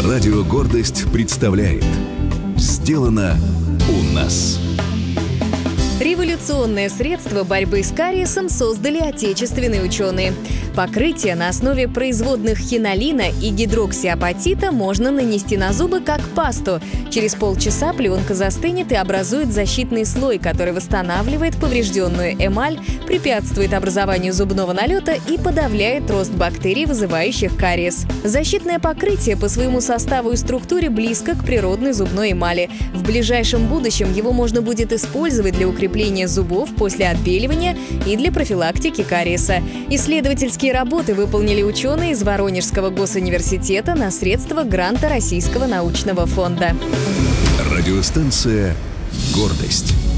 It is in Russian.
Радио «Гордость» представляет «Сделано у нас». Революционное средство борьбы с кариесом создали отечественные ученые. Покрытие на основе производных хинолина и гидроксиапатита можно нанести на зубы как пасту. Через полчаса пленка застынет и образует защитный слой, который восстанавливает поврежденную эмаль, препятствует образованию зубного налета и подавляет рост бактерий, вызывающих кариес. Защитное покрытие по своему составу и структуре близко к природной зубной эмали. В ближайшем будущем его можно будет использовать для укрепления зубов после отбеливания и для профилактики кариеса. Исследовательские работы выполнили ученые из Воронежского госуниверситета на средства гранта Российского научного фонда. Радиостанция «Гордость».